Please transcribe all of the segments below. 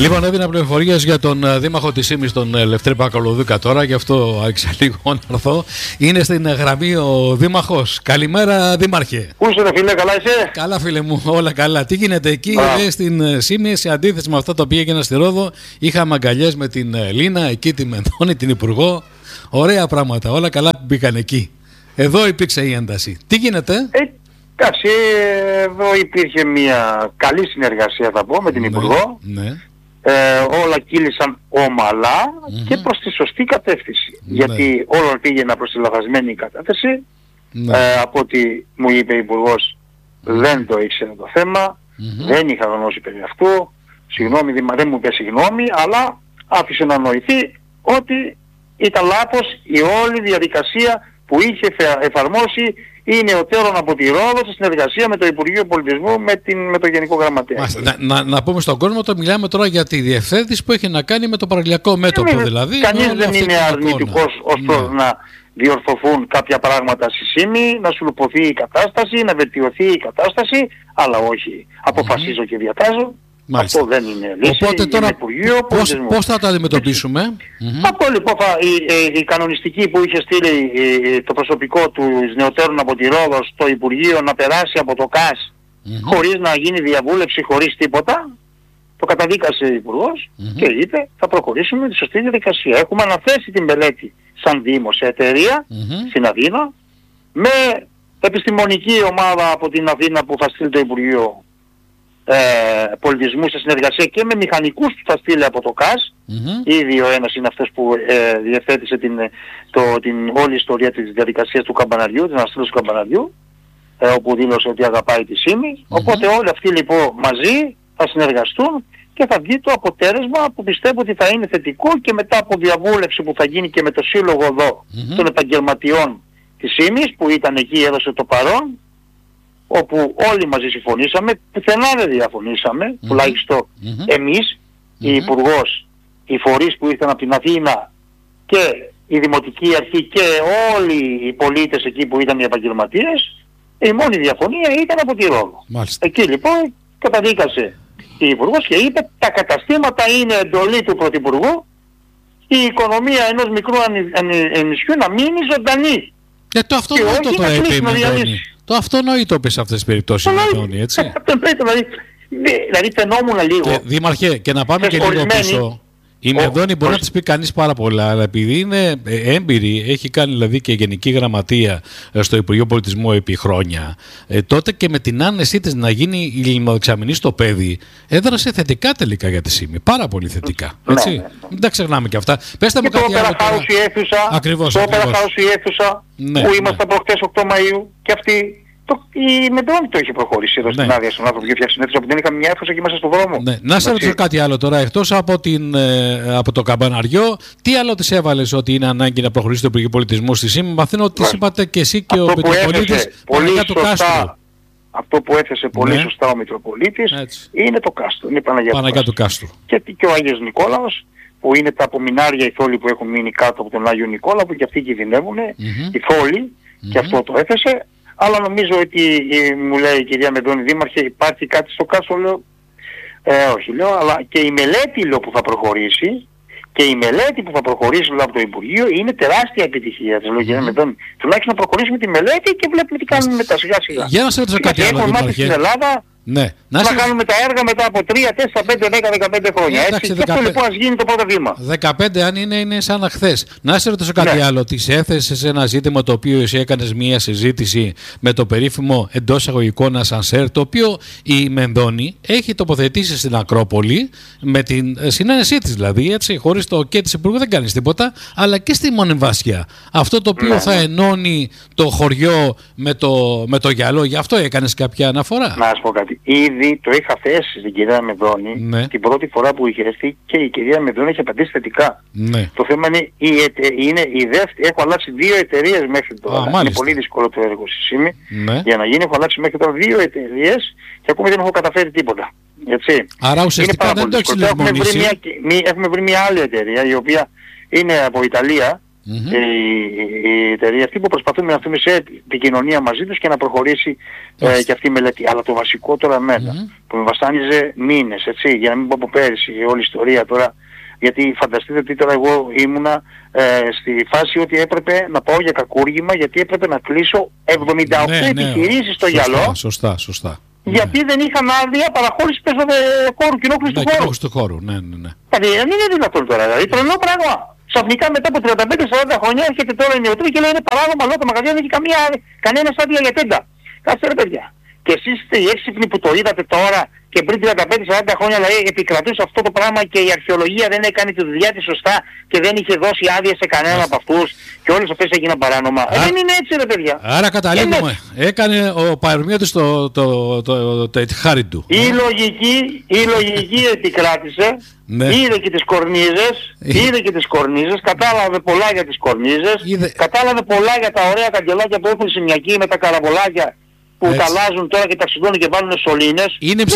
Λοιπόν, έδινα πληροφορίες για τον δήμαρχο της Ήμης, τον Λευτέρη Πακολοδούκα τώρα, γι' αυτό εξαλίγω να έρθω. Είναι στην γραμμή ο δήμαρχος. Καλημέρα, δήμαρχε. Πού είσαι, ρε φίλε, καλά είσαι? Καλά, φίλε μου, όλα καλά. Τι γίνεται εκεί, στην Ήμη, σε αντίθεση με αυτά τα οποία έγιναν στη Ρόδο? Είχαμε αγκαλιές με την Λίνα, εκεί τη Μενδώνη, την Υπουργό. Ωραία πράγματα, όλα καλά που μπήκαν εκεί. Εδώ υπήρξε η ένταση. Τι γίνεται? Εντάξει, εδώ υπήρχε μια καλή συνεργασία, θα πω, με την Υπουργό. Ναι. Όλα κύλησαν ομαλά και προς τη σωστή κατεύθυνση. Γιατί όλα πήγαιναν προς τη λαθασμένη κατεύθυνση. Από ό,τι μου είπε η Υπουργός, δεν το ήξερε το θέμα, δεν είχα γνώση περί αυτού. Συγγνώμη, δεν μου είπε συγγνώμη, αλλά άφησε να νοηθεί ότι ήταν λάθος η όλη διαδικασία που είχε εφαρμόσει η νεωτέρων από τη Ρόδο σε συνεργασία με το Υπουργείο Πολιτισμού με το Γενικό Γραμματέα. Να πούμε στον κόσμο ότι μιλάμε τώρα για τη διευθέτηση που έχει να κάνει με το παραλιακό μέτωπο. Δηλαδή, κανείς δεν είναι αρνητικός ωστόσο να διορθωθούν κάποια πράγματα στη Σύμη, να σουλποθεί η κατάσταση, να βελτιωθεί η κατάσταση, αλλά όχι αποφασίζω και διατάζω. Μάλιστα. Αυτό δεν είναι λύση. Οπότε τώρα πώς θα το αντιμετωπίσουμε? Αυτό λοιπόν η κανονιστική που είχε στείλει το προσωπικό του νεωτέρων από τη Ρόδο στο Υπουργείο να περάσει από το ΚΑΣ χωρίς να γίνει διαβούλευση, χωρίς τίποτα, το καταδίκασε ο Υπουργός και είπε θα προχωρήσουμε τη σωστή διαδικασία. Έχουμε αναθέσει την μελέτη σαν Δήμο σε εταιρεία στην Αθήνα με επιστημονική ομάδα από την Αθήνα που θα στείλει το Υπουργείο Πολιτισμού σε συνεργασία και με μηχανικούς που θα στείλει από το ΚΑΣ. Ήδη ο ένας είναι αυτός που διευθέτησε την όλη ιστορία της διαδικασίας του καμπαναριού, της αναστήλωσης του καμπαναριού, όπου δήλωσε ότι αγαπάει τη Σύμη. Οπότε όλοι αυτοί λοιπόν μαζί θα συνεργαστούν και θα βγει το αποτέλεσμα που πιστεύω ότι θα είναι θετικό, και μετά από διαβούλευση που θα γίνει και με το σύλλογο εδώ των επαγγελματιών της Σύμης που ήταν εκεί, έδωσε το παρόν, όπου όλοι μαζί συμφωνήσαμε, πουθενά δεν διαφωνήσαμε, τουλάχιστον εμείς, η Υπουργός, οι φορείς που ήρθαν από την Αθήνα και η Δημοτική Αρχή και όλοι οι πολίτες εκεί που ήταν οι επαγγελματίες, η μόνη διαφωνία ήταν από τη Ρόδο. Εκεί λοιπόν καταδίκασε η Υπουργός και είπε τα καταστήματα είναι εντολή του Πρωθυπουργού, η οικονομία ενός μικρού νησιού να μείνει ζωντανή. Το αυτονόητο το είπε η Μενδώνη. Το αυτονόητο είπε σε αυτές τις περιπτώσεις η Μενδώνη, έτσι. Δηλαδή φαινόμουν λίγο. Δήμαρχε, και να πάμε και λίγο πίσω. Η Μενδώνη μπορεί να της πει κανείς πάρα πολλά, αλλά επειδή είναι έμπειρη, έχει κάνει δηλαδή και γενική γραμματεία στο Υπουργείο Πολιτισμού επί χρόνια, τότε και με την άνεσή της να γίνει η λιμνοδεξαμενή στο παιδί, έδρασε θετικά τελικά για τη Σύμη. Πάρα πολύ θετικά. Έτσι. Δεν τα ξεχνάμε και αυτά. Πέστε μου κάτι άλλο. Ακριβώς. Το Opera House η αίθουσα που ήμασταν προχτές 8 Μαΐου και αυτή. Η Μενδώνη το είχε προχωρήσει εδώ στην άδεια στον άνθρωπο για φτιάξει την αίθουσα που δεν είχαμε μια αίθουσα και είμαστε στον δρόμο. Να σε ρωτήσω κάτι άλλο τώρα, εκτός από το καμπαναριό, τι άλλο της έβαλες ότι είναι ανάγκη να προχωρήσει το Υπουργείο Πολιτισμού στη Σύμη? Μαθαίνω ότι της είπατε και εσύ και ο Μητροπολίτης Παναγιώτου Κάστρου. Αυτό που έθεσε πολύ σωστά ο Μητροπολίτης είναι το Κάστρο, είναι Παναγιώτου Κάστρου. Και ο Άγιος Νικόλαος, που είναι τα απομεινάρια οι θόλοι που έχουν μείνει κάτω από τον Άγιο Νικόλαο, που και αυτοί κινδυνεύουν, οι θόλοι, και αυτό το έθεσε. Αλλά νομίζω ότι μου λέει η κυρία Μενδώνη, δήμαρχε, υπάρχει κάτι στο Κάστρο, λέω, όχι λέω, αλλά και η μελέτη λέω που θα προχωρήσει, και η μελέτη που θα προχωρήσει λέω, από το Υπουργείο είναι τεράστια επιτυχία της, λέω κυρία Μενδώνη. Τουλάχιστον να προχωρήσουμε τη μελέτη και βλέπουμε τι κάνουμε μετά σιγά σιγά. Για να σε ρωτήσω κάτι άλλο, δήμαρχε. Στην Ελλάδα να κάνουμε τα έργα μετά από 3, 4, 5, 10, 15 χρόνια. Έτσι. Και αυτό λοιπόν ας γίνει το πρώτο βήμα. 15 αν είναι σαν χθες. Να σε ρωτήσω κάτι άλλο. Της έθεσες σε ένα ζήτημα το οποίο εσύ έκανες μια συζήτηση με το περίφημο εντός εισαγωγικών ασανσέρ, το οποίο η Μενδώνη έχει τοποθετήσει στην Ακρόπολη με την συνένεσή της δηλαδή, έτσι, χωρίς το και της Υπουργού δεν κάνεις τίποτα, αλλά και στη Μονεμβάσια. Αυτό το οποίο θα ενώνει το χωριό με το γυαλό, γι' αυτό έκανες κάποια αναφορά? Να σου πω κάτι. Ήδη το είχα θέσει στην κυρία Μενδώνη την πρώτη φορά που είχε έρθει και η κυρία Μενδώνη έχει απαντήσει θετικά. Το θέμα είναι η δεύτερη. Έχω αλλάξει 2 εταιρείες μέχρι τώρα. Είναι πολύ δύσκολο το έργο στη Σύμη. Για να γίνει έχω αλλάξει μέχρι τώρα 2 εταιρείες και ακόμη δεν έχω καταφέρει τίποτα. Έτσι. Άρα ουσιαστικά δεν το έχεις λησμονήσει. Έχουμε βρει μια άλλη εταιρεία η οποία είναι από Ιταλία η εταιρεία αυτή, που προσπαθούμε να έρθουμε σε επικοινωνία μαζί τους και να προχωρήσει και αυτή η μελέτη. Αλλά το βασικό τώρα που με βασάνιζε μήνες, έτσι, για να μην πω από πέρυσι η όλη ιστορία τώρα, γιατί φανταστείτε ότι τώρα εγώ ήμουνα στη φάση ότι έπρεπε να πάω για κακούργημα, γιατί έπρεπε να κλείσω 78 επιχειρήσεις στο γυαλό. Σωστά. Γιατί δεν είχαν άδεια παραχώρηση χώρου, κοινόχρησης του χώρου. Ναι. Δηλαδή δεν είναι δυνατόν τώρα, δηλαδή τρελό πράγμα. Ξαφνικά μετά από 35-40 χρόνια έρχεται τώρα η νεοτρή και λέει είναι παράδομα, αλλά το μαγαζί δεν έχει κανένα άδεια για τέντα. Κάτσε ρε παιδιά. Και εσείς είστε οι έξυπνοι που το είδατε τώρα και πριν 35-40 χρόνια δηλαδή επικρατούσε αυτό το πράγμα και η αρχαιολογία δεν έκανε τη δουλειά της σωστά και δεν είχε δώσει άδεια σε κανέναν από αυτούς και όλες αυτές έγιναν παράνομα. Δεν είναι έτσι ρε παιδιά. Άρα καταλήγουμε. Έκανε ο Παρομοίωτης το ετυχάρι του. Η λογική επικράτησε. Είδε και τις κορνίζες, κατάλαβε πολλά για τις κορνίζες, κατάλαβε πολλά για τα ωραία καγκελάκια που έχουν σημειακοί με τα καραβολάκια που τα αλλάζουν τώρα και τα ξυδώνουν και βάλουν σωλήνες. Ήνεψε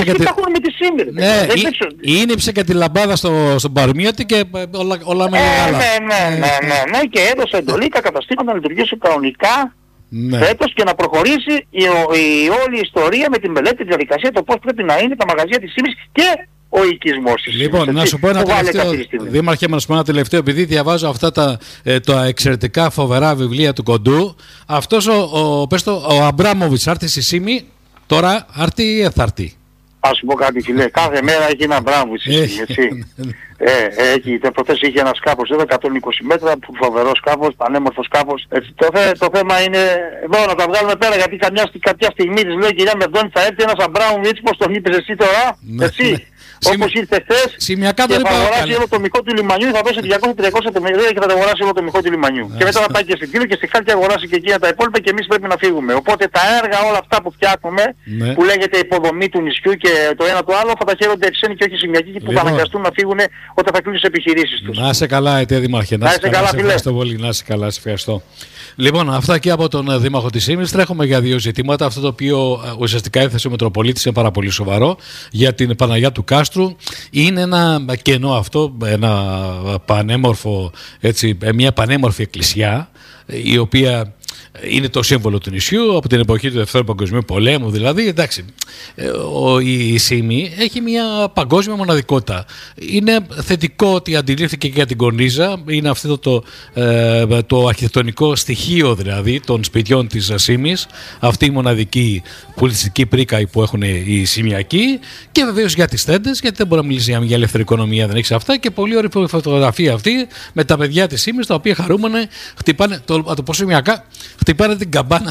και τη λαμπάδα στον Παρομοίωτη και όλα με ναι, και έδωσε εντολή τα καταστήματα να λειτουργήσουν κανονικά φέτος και να προχωρήσει η όλη ιστορία με τη μελέτη, τη διαδικασία, το πώς πρέπει να είναι τα μαγαζιά της Ήμης και ο οικισμός της. Λοιπόν, να σου πω ένα τελευταίο, Δήμαρχε, να σου πω ένα τελευταίο, επειδή διαβάζω αυτά τα εξαιρετικά φοβερά βιβλία του Κοντού. Αυτός ο Αμπράμοβιτς άρτη στη Σύμη, τώρα άρτη ή θα έρθει? Ας σου πω κάτι φίλε, κάθε μέρα έχει ένα Αμπράμοβιτς, έτσι. Προτές είχε ένα σκάφος εδώ 120 μέτρα, φοβερό σκάφος, πανέμορφο σκάφος. Το θέμα είναι εδώ να τα βγάλουμε πέρα, γιατί κάποια στιγμή της λέει κυρία Μερδόνη θα έρθει ένας Αμπράμοβιτς, πώς τον είπες εσύ τώρα, έτσι. Όπως ήρθε χθες και θα αγοράσει όλο το μυχό του λιμανιού, θα δώσει 200-300 εκατομμύρια και θα αγοράσει όλο το μυχό του λιμανιού. Και μετά θα πάει και στην Κύλο και στη Χάλκη αγοράσει και εκείνα τα υπόλοιπα και εμείς πρέπει να φύγουμε. Οπότε τα έργα όλα αυτά που φτιάχνουμε, που λέγεται υποδομή του νησιού και το ένα το άλλο, θα τα χαίρονται ξένοι και όχι σημειακοί που θα αναγκαστούν να φύγουν όταν θα κλείσουν τις επιχειρήσεις τους. Να είσαι καλά, Δήμαρχε. Να είσαι καλά, ευχαριστώ πολύ. Να είσαι καλά, σε ευχαριστώ. Λοιπόν, αυτά και από τον Δήμαρχο της Ήμης. Τρέχουμε για δύο ζητήματα. Αυτό το οποίο ουσιαστικά έθεσε ο Μητροπολίτης είναι πάρα πολύ σοβαρό για την Παναγιά του Κάστρου. Είναι ένα κενό αυτό, μια πανέμορφη εκκλησιά, η οποία είναι το σύμβολο του νησιού από την εποχή του Δευτέρου Παγκοσμίου Πολέμου. Δηλαδή, εντάξει, η Σύμη έχει μια παγκόσμια μοναδικότητα. Είναι θετικό ότι αντιλήφθηκε και για την κορνίζα. Είναι αυτό το αρχιτεκτονικό στοιχείο δηλαδή των σπιτιών της Σύμης, αυτή η μοναδική πολιτιστική πρίκα που έχουν οι Σημειακοί, και βεβαίως για τις τέντες, γιατί δεν μπορεί να μιλήσει για ελεύθερη οικονομία, δεν έχει αυτά. Και πολύ ωραία φωτογραφία αυτή με τα παιδιά της Σύμης, τα οποία χαρούμενα χτυπάνε, το πω σημειακά, χτυπάνε την καμπάνα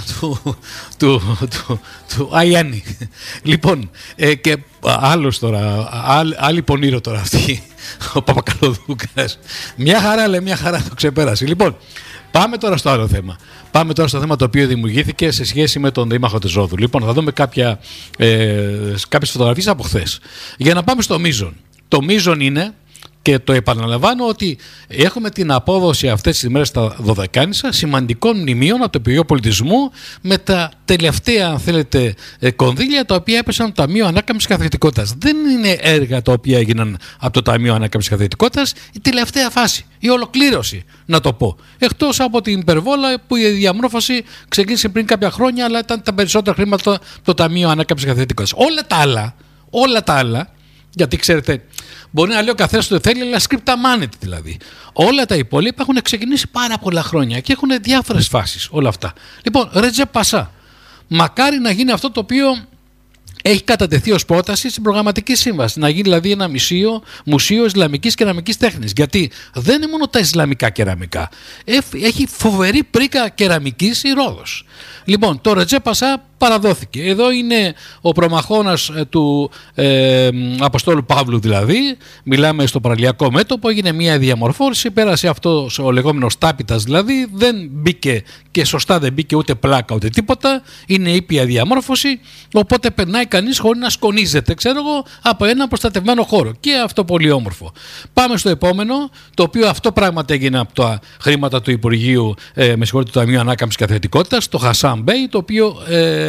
του Αϊάννη. Λοιπόν, και άλλος τώρα, άλλη πονήρο τώρα αυτή, ο Παπακαλοδούκας. Μια χαρά, λέει, μια χαρά, το ξεπέρασε. Λοιπόν, πάμε τώρα στο άλλο θέμα. Πάμε τώρα στο θέμα το οποίο δημιουργήθηκε σε σχέση με τον Δήμαρχο της Ρόδου. Λοιπόν, θα δούμε κάποιες φωτογραφίες από χθες. Για να πάμε στο μείζον. Το μείζον είναι, και το επαναλαμβάνω, ότι έχουμε την απόδοση αυτές τις ημέρες στα Δωδεκάνησα σημαντικών μνημείων από το Υπουργείο Πολιτισμού, με τα τελευταία, αν θέλετε, κονδύλια τα οποία έπεσαν από το Ταμείο Ανάκαμψης Καθηγητικότητας. Δεν είναι έργα τα οποία έγιναν από το Ταμείο Ανάκαμψης Καθηγητικότητας, η τελευταία φάση, η ολοκλήρωση, να το πω. Εκτός από την υπερβόλα που η διαμόρφωση ξεκίνησε πριν κάποια χρόνια, αλλά ήταν τα περισσότερα χρήματα το Ταμείο Ανάκαμψης Καθηγητικότητας. Όλα τα άλλα, γιατί ξέρετε, μπορεί να λέει ο καθένας το θέλει, αλλά σκριπταμάνεται δηλαδή. Όλα τα υπόλοιπα έχουν ξεκινήσει πάρα πολλά χρόνια και έχουν διάφορες φάσεις όλα αυτά. Λοιπόν, Ρετζέπ Πασά. Μακάρι να γίνει αυτό το οποίο έχει κατατεθεί ως πρόταση στην προγραμματική σύμβαση. Να γίνει δηλαδή ένα μουσείο Ισλαμικής κεραμικής τέχνης. Γιατί δεν είναι μόνο τα Ισλαμικά κεραμικά. Έχει φοβερή πρίκα κεραμικής η Ρόδος. Λοιπόν, το Ρετζέπ Πασά παραδόθηκε. Εδώ είναι ο προμαχώνας του Αποστόλου Παύλου δηλαδή. Μιλάμε στο παραλιακό μέτωπο, έγινε μια διαμορφώρηση, πέρασε αυτό ο λεγόμενος τάπητας δηλαδή, δεν μπήκε και σωστά δεν μπήκε ούτε πλάκα ούτε τίποτα, είναι ήπια διαμόρφωση, οπότε περνάει κανείς χωρίς να σκονίζεται, ξέρω εγώ, από ένα προστατευμένο χώρο, και αυτό πολύ όμορφο. Πάμε στο επόμενο, το οποίο αυτό πράγματι έγινε από τα χρήματα του Υπουργείου, του Ταμείου Ανάκαμψης Καθηγητικότητας, το Χασάν Μπέι, το οποίο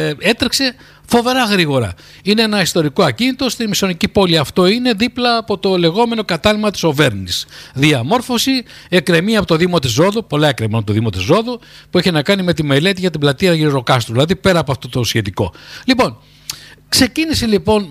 έτρεξε φοβερά γρήγορα. Είναι ένα ιστορικό ακίνητο στη μισονική πόλη. Αυτό είναι δίπλα από το λεγόμενο κατάλημα της Οβέρνης. Διαμόρφωση, εκκρεμεί από το Δήμο της Ρόδου, πολλά εκκρεμεί από το Δήμο της Ρόδου, που έχει να κάνει με τη μελέτη για την πλατεία Γεροκάστρου. Δηλαδή πέρα από αυτό το σχετικό. Λοιπόν, ξεκίνησε λοιπόν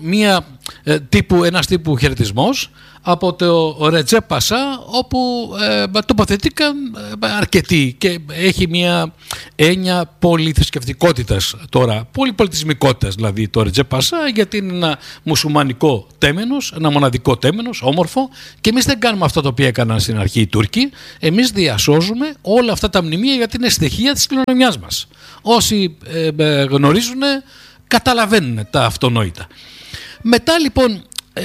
ένας τύπου χαιρετισμός από το Ρετζέπ Πασά, όπου τοποθετήκαν αρκετοί και έχει μια έννοια πολυθρησκευτικότητας τώρα, πολυπολιτισμικότητας δηλαδή το Ρετζέπ Πασά, γιατί είναι ένα μουσουλμανικό τέμενος, ένα μοναδικό τέμενος, όμορφο, και εμείς δεν κάνουμε αυτό το οποίο έκαναν στην αρχή οι Τούρκοι. Εμείς διασώζουμε όλα αυτά τα μνημεία γιατί είναι στοιχεία της κληρονομιάς μας. Όσοι γνωρίζουν καταλαβαίνουν τα αυτονόητα. Μετά λοιπόν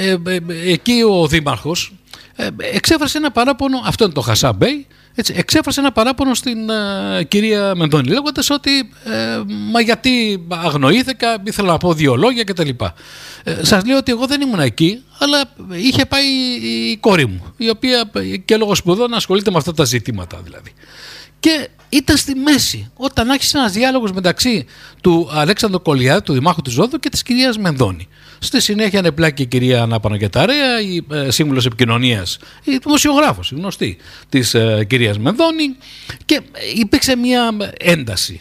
εκεί ο δήμαρχος εξέφρασε ένα παράπονο, αυτό είναι το Χασάν Μπέι, εξέφρασε ένα παράπονο στην κυρία Μενδώνη, λέγοντας ότι μα γιατί αγνοήθηκα, ήθελα να πω δύο λόγια κτλ. Σας λέω ότι εγώ δεν ήμουν εκεί, αλλά είχε πάει η κόρη μου, η οποία και λόγω σπουδών ασχολείται με αυτά τα ζητήματα δηλαδή. Και ήταν στη μέση όταν άρχισε ένας διάλογος μεταξύ του Αλέξανδρου Κολιάδη, του Δημάρχου της Ρόδου, και της κυρίας Μενδώνη. Στη συνέχεια ανεπλάκη η κυρία Ανά Παναγιωταρέα, η σύμβουλος επικοινωνίας, η δημοσιογράφος, η γνωστή της κυρίας Μενδώνη, και υπήρξε μια ένταση.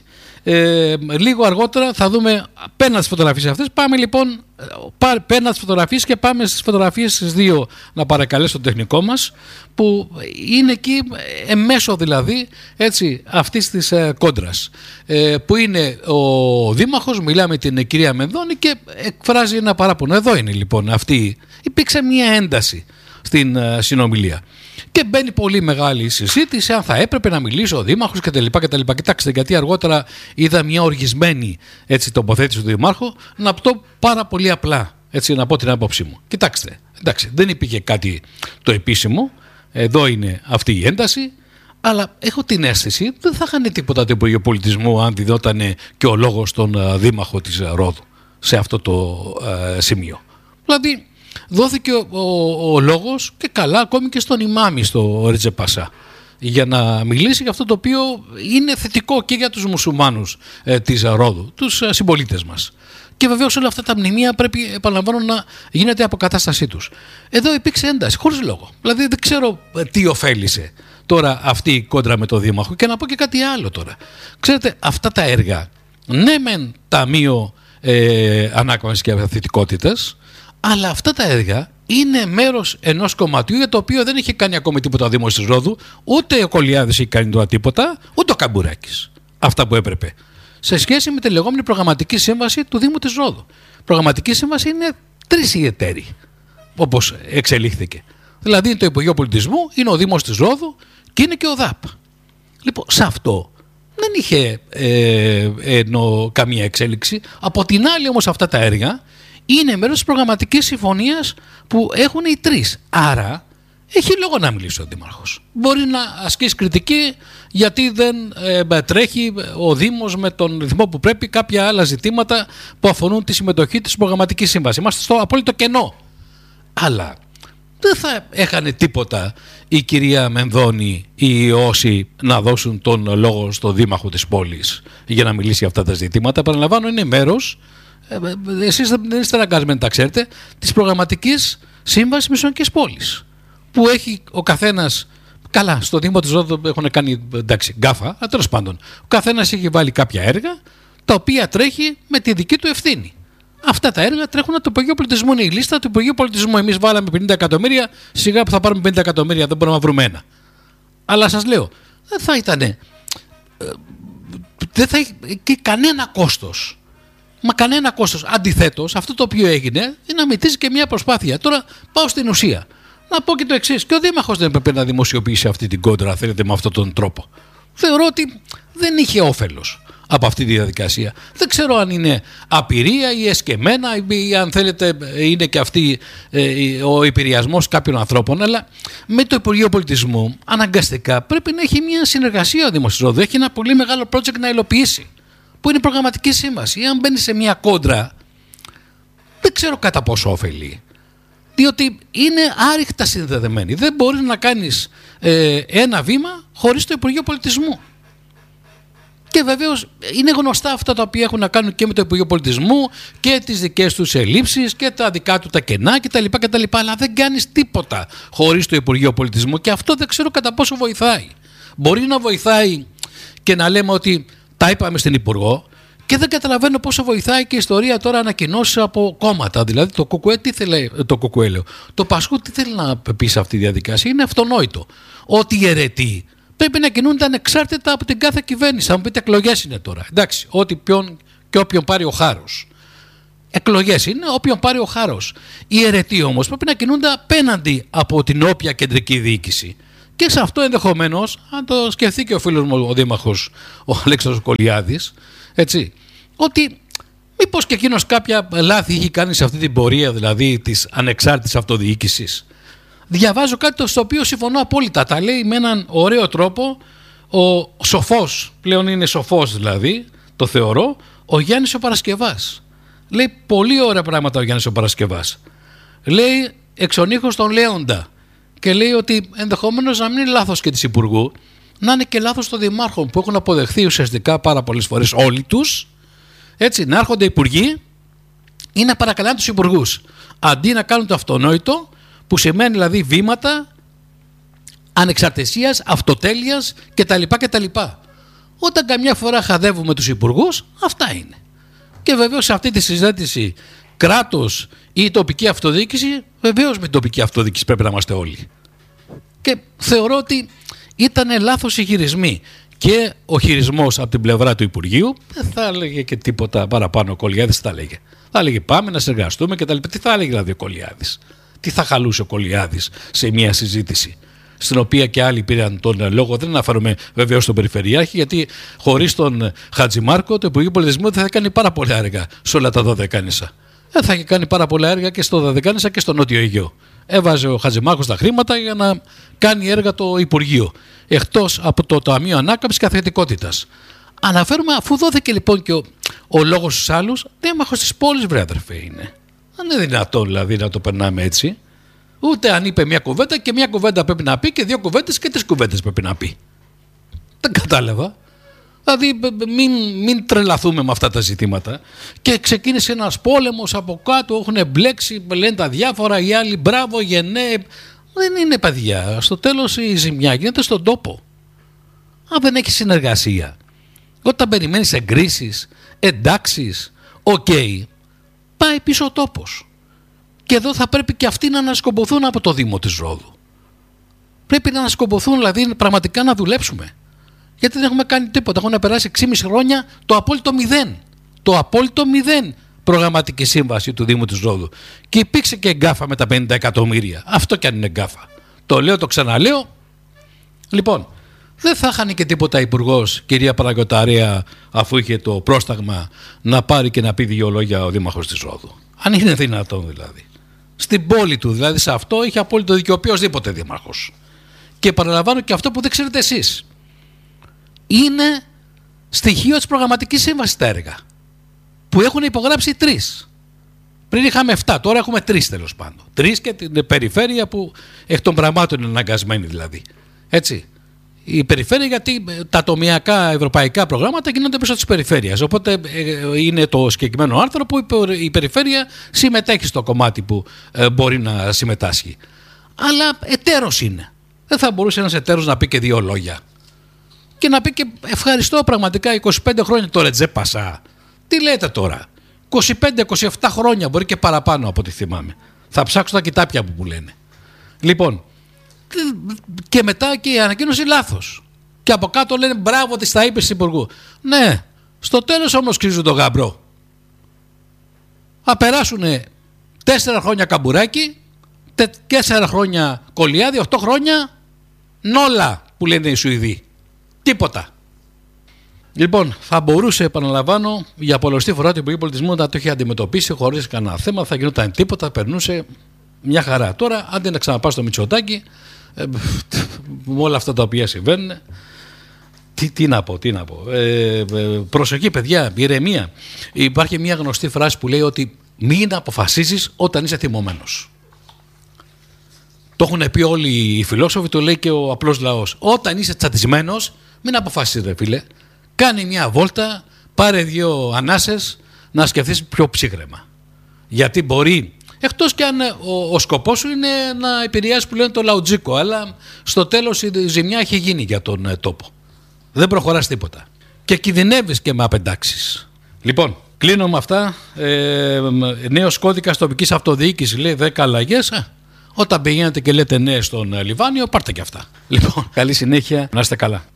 Λίγο αργότερα θα δούμε πέραν τις φωτογραφίες αυτές. Πάμε λοιπόν πέραν τις φωτογραφίες και πάμε στις φωτογραφίες τις δύο, να παρακαλέσω τον τεχνικό μας, που είναι εκεί εμέσω δηλαδή έτσι, αυτής της κόντρας, που είναι ο δήμαρχος, μιλάμε την κυρία Μενδώνη και εκφράζει ένα παράπονο. Εδώ είναι λοιπόν αυτή, υπήρξε μια ένταση στην συνομιλία. Και μπαίνει πολύ μεγάλη συζήτηση αν θα έπρεπε να μιλήσει ο δήμαρχος κτλ. Κοιτάξτε, γιατί αργότερα είδα μια οργισμένη έτσι, τοποθέτηση του δημάρχου, να πω πάρα πολύ απλά, έτσι, να πω την άποψή μου. Κοιτάξτε, εντάξει, δεν υπήρχε κάτι το επίσημο, εδώ είναι αυτή η ένταση, αλλά έχω την αίσθηση δεν θα είχαν τίποτα το Υπουργείο Πολιτισμού αν διδόταν και ο λόγος στον δήμαρχο της Ρόδου σε αυτό το σημείο. Δηλαδή, δόθηκε ο λόγος και καλά ακόμη και στον ημάμι στο Ρετζέπ Πασά για να μιλήσει για αυτό το οποίο είναι θετικό και για τους μουσουλμάνους της Ρόδου, τους συμπολίτες μας. Και βεβαίως όλα αυτά τα μνημεία πρέπει, επαναλαμβάνω, να γίνεται η αποκατάστασή τους. Εδώ υπήρξε ένταση, χωρίς λόγο. Δηλαδή δεν ξέρω τι ωφέλησε τώρα αυτή η κόντρα με το δήμαρχο. Και να πω και κάτι άλλο τώρα. Ξέρετε, αυτά τα έργα, ναι μεν ταμείο ανάκαμψης και θετικότητας, αλλά αυτά τα έργα είναι μέρος ενός κομματιού για το οποίο δεν είχε κάνει ακόμη τίποτα ο Δήμος της Ρόδου, ούτε ο Κολιάδης είχε κάνει τώρα τίποτα, ούτε ο Καμπουράκης. Αυτά που έπρεπε. Σε σχέση με τη λεγόμενη προγραμματική σύμβαση του Δήμου της Ρόδου. Προγραμματική σύμβαση είναι 3 οι εταίροι, όπως εξελίχθηκε. Δηλαδή είναι το Υπουργείο Πολιτισμού, είναι ο Δήμος της Ρόδου και είναι και ο ΔΑΠ. Λοιπόν, σε αυτό δεν είχε καμία εξέλιξη. Από την άλλη όμως αυτά τα έργα είναι μέρος της προγραμματικής συμφωνίας που έχουν οι 3. Άρα έχει λόγο να μιλήσει ο Δήμαρχος. Μπορεί να ασκήσει κριτική γιατί δεν τρέχει ο Δήμος με τον ρυθμό που πρέπει κάποια άλλα ζητήματα που αφορούν τη συμμετοχή της προγραμματικής σύμβασης. Είμαστε στο απόλυτο κενό. Αλλά δεν θα έχανε τίποτα η κυρία Μενδώνη ή όσοι να δώσουν τον λόγο στο Δήμαρχο της πόλης για να μιλήσει για αυτά τα ζητήματα. Παραλαμβάνω, είναι μέρος, εσείς δεν είστε αναγκασμένοι να τα ξέρετε, της προγραμματικής σύμβασης Μεσογειακής πόλης, που έχει ο καθένας, καλά, στο Δήμο της Ρόδου έχουν κάνει εντάξει, γκάφα, αλλά τέλος πάντων, ο καθένας έχει βάλει κάποια έργα τα οποία τρέχει με τη δική του ευθύνη. Αυτά τα έργα τρέχουν από το Υπουργείο Πολιτισμού. Είναι η λίστα του Υπουργείου Πολιτισμού. Εμείς βάλαμε 50 εκατομμύρια, σιγά που θα πάρουμε 50 εκατομμύρια, δεν μπορούμε να βρούμε ένα. Αλλά σας λέω, δεν θα ήταν. Δεν θα έχει και κανένα κόστος. Μα κανένα κόστος. Αντιθέτως, αυτό το οποίο έγινε είναι να μητήσει και μια προσπάθεια. Τώρα πάω στην ουσία. Να πω και το εξής. Και ο Δήμαρχος δεν έπρεπε να δημοσιοποιήσει αυτή την κόντρα, θέλετε, με αυτόν τον τρόπο. Θεωρώ ότι δεν είχε όφελος από αυτή τη διαδικασία. Δεν ξέρω αν είναι απειρία ή εσκεμμένα ή αν θέλετε είναι και αυτή ο επηρεασμός κάποιων ανθρώπων, αλλά με το Υπουργείο Πολιτισμού αναγκαστικά πρέπει να έχει μια συνεργασία ο Δήμος της Ρόδου. Έχει ένα πολύ μεγάλο project να υλοποιήσει, που είναι η προγραμματική σύμβαση. Αν μπαίνει σε μια κόντρα, δεν ξέρω κατά πόσο ωφελεί. Διότι είναι άρρηκτα συνδεδεμένοι. Δεν μπορείς να κάνεις ένα βήμα χωρίς το Υπουργείο Πολιτισμού. Και βεβαίως είναι γνωστά αυτά τα οποία έχουν να κάνουν και με το Υπουργείο Πολιτισμού και τις δικές τους ελλείψεις και τα δικά του τα κενά κτλ. Αλλά δεν κάνεις τίποτα χωρίς το Υπουργείο Πολιτισμού και αυτό δεν ξέρω κατά πόσο βοηθάει. Μπορεί να βοηθάει και να λέμε ότι τα είπαμε στην Υπουργό και δεν καταλαβαίνω πόσο βοηθάει και η ιστορία τώρα ανακοινώσεις από κόμματα. Δηλαδή το ΚΚΕ τι θέλει, το Πασχού τι θέλει να πει σε αυτή τη διαδικασία. Είναι αυτονόητο ότι οι αιρετοί πρέπει να κινούνται ανεξάρτητα από την κάθε κυβέρνηση. Θα μου πείτε εκλογές είναι τώρα. Εντάξει, ό,τι ποιον και όποιον πάρει ο χάρος. Εκλογές είναι όποιον πάρει ο χάρος. Οι αιρετοί όμως πρέπει να κινούνται απέναντι από την όποια κεντρική διοίκηση. Και σε αυτό ενδεχομένως, αν το σκεφτεί και ο φίλος μου ο δήμαρχος, ο Αλέξανδρος Κολιάδης, έτσι, ότι μήπως και εκείνος κάποια λάθη έχει κάνει σε αυτή την πορεία, δηλαδή της ανεξάρτητης αυτοδιοίκησης. Διαβάζω κάτι στο οποίο συμφωνώ απόλυτα. Τα λέει με έναν ωραίο τρόπο ο σοφός, πλέον είναι σοφός δηλαδή, το θεωρώ, ο Γιάννης ο Παρασκευάς. Λέει πολύ ωραία πράγματα ο Γιάννης ο Παρασκευάς. Λέει εξονύχως τον Λέοντα και λέει ότι ενδεχομένως να μην είναι λάθος και της Υπουργού, να είναι και λάθος των δημάρχων που έχουν αποδεχθεί ουσιαστικά πάρα πολλές φορές όλοι τους, έτσι, να έρχονται υπουργοί ή να παρακαλάνε τους υπουργούς αντί να κάνουν το αυτονόητο, που σημαίνει δηλαδή βήματα ανεξαρτησίας, αυτοτέλειας κτλ. Όταν καμιά φορά χαδεύουμε τους υπουργούς, αυτά είναι. Και βεβαίως σε αυτή τη συζήτηση κράτος ή τοπική αυτοδιοίκηση, βεβαίως με τοπική αυτοδιοίκηση πρέπει να είμαστε όλοι. Και θεωρώ ότι ήταν λάθος οι χειρισμοί. Και ο χειρισμός από την πλευρά του Υπουργείου δεν θα έλεγε και τίποτα παραπάνω. Ο Κολιάδης θα έλεγε. Θα έλεγε πάμε να συνεργαστούμε κτλ. Τι θα έλεγε δηλαδή ο Κολιάδης. Τι θα χαλούσε ο Κολιάδης σε μια συζήτηση στην οποία και άλλοι πήραν τον λόγο. Δεν αναφέρομαι βεβαίως στον Περιφερειάρχη, γιατί χωρίς τον Χατζημάρκο το Υπουργείο Πολιτισμού θα έκανε πάρα πολλά έργα σε όλα τα Δωδεκάνησα. Θα είχε κάνει πάρα πολλά έργα και στο Δωδεκάνησα και στο Νότιο Αιγαίο. Έβαζε ο Χατζημάρκος τα χρήματα για να κάνει έργα το Υπουργείο, εκτός από το Ταμείο Ανάκαμψης και Αθλητικότητας. Αναφέρουμε, αφού δόθηκε λοιπόν και ο λόγος στους άλλους, δήμαρχος της πόλης, βρε αδερφέ είναι. Δεν είναι δυνατόν δηλαδή να το περνάμε έτσι. Ούτε αν είπε μια κουβέντα και μια κουβέντα πρέπει να πει και δύο κουβέντες και τρεις κουβέντες πρέπει να πει. Δεν κατάλαβα. Δηλαδή μην τρελαθούμε με αυτά τα ζητήματα. Και ξεκίνησε ένας πόλεμος από κάτω, έχουν μπλέξει, λένε τα διάφορα, οι άλλοι μπράβο, γενναίε. Δεν είναι παιδιά. Στο τέλος η ζημιά γίνεται στον τόπο. Αν δεν έχει συνεργασία, όταν περιμένεις εγκρίσεις, εντάξεις, πάει πίσω ο τόπος. Και εδώ θα πρέπει και αυτοί να ανασκομποθούν από το Δήμο της Ρόδου. Πρέπει να ανασκομποθούν, δηλαδή πραγματικά να δουλέψουμε. Γιατί δεν έχουμε κάνει τίποτα. Έχουν περάσει 6,5 χρόνια το απόλυτο 0. Το απόλυτο 0 προγραμματική σύμβαση του Δήμου της Ρόδου. Και υπήρξε και γκάφα με τα 50 εκατομμύρια. Αυτό κι αν είναι γκάφα. Το λέω, το ξαναλέω. Λοιπόν, δεν θα χάνει και τίποτα υπουργός, κυρία Παναγιωταρέα, αφού είχε το πρόσταγμα να πάρει και να πει δύο λόγια ο δήμαρχος της Ρόδου. Αν είναι δυνατόν δηλαδή. Στην πόλη του, δηλαδή σε αυτό είχε απόλυτο δίκιο οποιοσδήποτε δήμαρχος. Και παραλαμβάνω και αυτό που δεν ξέρετε εσείς. Είναι στοιχείο της προγραμματικής σύμβασης τα έργα. Που έχουν υπογράψει 3. Πριν είχαμε 7, τώρα έχουμε 3 τέλος πάντων. 3 και την περιφέρεια που εκ των πραγμάτων είναι αναγκασμένη δηλαδή. Έτσι. Η περιφέρεια, γιατί τα τομεακά ευρωπαϊκά προγράμματα γίνονται μέσω της περιφέρειας. Οπότε είναι το συγκεκριμένο άρθρο που η περιφέρεια συμμετέχει στο κομμάτι που μπορεί να συμμετάσχει. Αλλά εταίρος είναι. Δεν θα μπορούσε ένας εταίρος να πει και δύο λόγια. Και να πει και ευχαριστώ πραγματικά 25 χρόνια το Ρετζέπασα. Τι λέτε τώρα. 25-27 χρόνια, μπορεί και παραπάνω από ό,τι θυμάμαι. Θα ψάξω τα κοιτάπια που λένε. Λοιπόν, και μετά και η ανακοίνωση λάθος. Και από κάτω λένε μπράβο της τα είπες υπουργού. Ναι, στο τέλος όμως κρίζουν το γαμπρό. Θα περάσουν 4 χρόνια Καμπουράκι, 4 χρόνια Κολιάδη, 8 χρόνια νόλα που λένε οι Σουηδοί. Τίποτα. Λοιπόν, θα μπορούσε, επαναλαμβάνω, για πολλωστή φορά το Υπουργείο Πολιτισμού να το είχε αντιμετωπίσει χωρίς κανένα θέμα, θα γινόταν τίποτα, περνούσε μια χαρά. Τώρα, άντε να ξαναπάω στο Μητσοτάκη, με όλα αυτά τα οποία συμβαίνουν, τι να πω. Προσοχή, παιδιά, ηρεμία. Υπάρχει μια γνωστή φράση που λέει ότι μην αποφασίσεις όταν είσαι θυμωμένος. Το έχουν πει όλοι οι φιλόσοφοι, το λέει και ο απλός λαός. Όταν είσαι τσατισμένος, μην αποφασίσεις, ρε φίλε. Κάνει μια βόλτα, πάρε 2 ανάσες να σκεφτείς πιο ψύχρεμα. Γιατί μπορεί, εκτός και αν ο σκοπός σου είναι να επηρεάσει που λένε το λαουτζίκο, αλλά στο τέλος η ζημιά έχει γίνει για τον τόπο. Δεν προχωράς τίποτα. Και κινδυνεύεις και με απεντάξεις. Λοιπόν, κλείνω με αυτά. Νέος κώδικας τοπικής αυτοδιοίκησης λέει 10 αλλαγές. Όταν πηγαίνετε και λέτε ναι στον Λιβάνιο, πάρτε και αυτά. Λοιπόν, καλή συνέχεια, να είστε καλά.